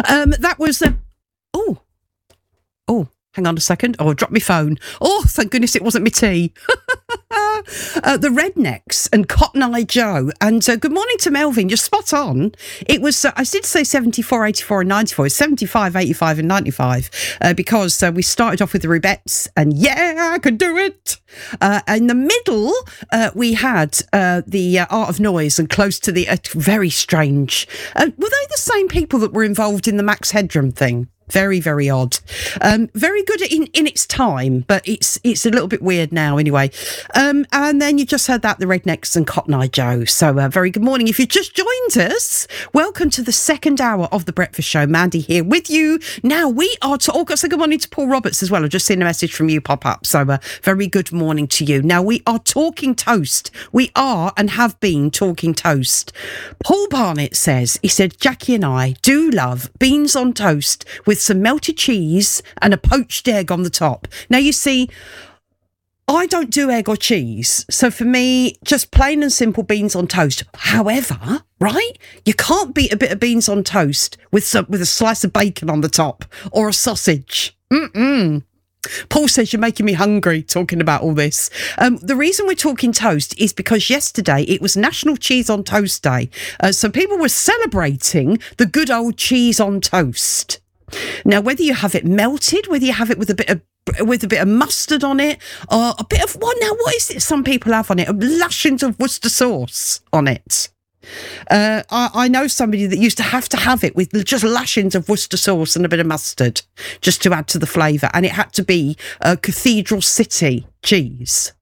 That was... Oh, hang on a second. Oh, I dropped my phone. Oh, thank goodness it wasn't my tea. The Rednecks and Cotton Eye Joe. And good morning to Melvin. You're spot on. It was, I did say 74, 84 and 94. It's 75, 85 and 95 because we started off with the Rubettes and yeah, I could do it. In the middle, we had the Art of Noise and close to the very strange. Were they the same people that were involved in the Max Headroom thing? Very, very odd. Very good in its time, but it's a little bit weird now anyway. And then you just heard that, the Rednecks and Cotton Eye Joe. So very good morning. If you just joined us, welcome to the second hour of The Breakfast Show. Mandy here with you. Now we are to also good morning to Paul Roberts as well. I've just seen a message from you pop up. So very good morning to you. Now we are talking toast. We are and have been talking toast. Paul Barnett says, he said, Jackie and I do love beans on toast with some melted cheese and a poached egg on the top. Now, you see, I don't do egg or cheese. So for me, just plain and simple beans on toast. However, right, you can't beat a bit of beans on toast with a slice of bacon on the top or a sausage. Paul says you're making me hungry talking about all this. The reason we're talking toast is because yesterday it was National Cheese on Toast Day. So people were celebrating the good old cheese on toast. Now, whether you have it melted, whether you have it with a bit of mustard on it, or a bit of what is it some people have on it? Lashings of Worcester sauce on it. I know somebody that used to have it with just lashings of Worcester sauce and a bit of mustard just to add to the flavour, and it had to be Cathedral City cheese.